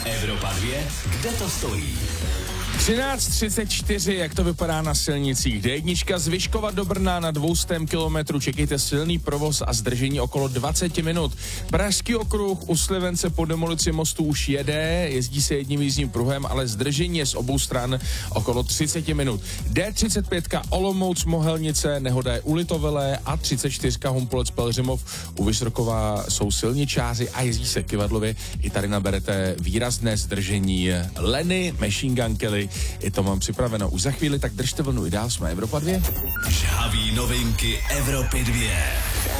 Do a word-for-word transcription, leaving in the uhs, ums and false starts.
Evropa dvě, kde to stojí? třináct třicet čtyři, jak to vypadá na silnicích. D jedna z Vyškova do Brna na dvě stě kilometrů. Čekejte silný provoz a zdržení okolo dvacet minut. Pražský okruh u Slivence po demolici mostu už jede, jezdí se jedním jízdním pruhem, ale zdržení je z obou stran okolo třicet minut. D třicet pět Olomouc Mohelnice, nehoda je u Litovele a třicet čtyři Humpolec Pelhřimov u Vyšrokova jsou silničáři a jezdí se Kyvadlově. I tady naberete výrazné zdržení. Leny, Machine Gun Kelly, i to mám připraveno už za chvíli, tak držte vlnu, i dál jsme Evropa dvě. Žhavý novinky Evropy dvě.